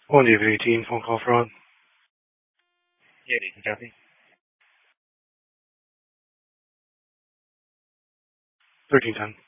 One David 18, phone call fraud. Yeah, Nathan Kathy. 1310.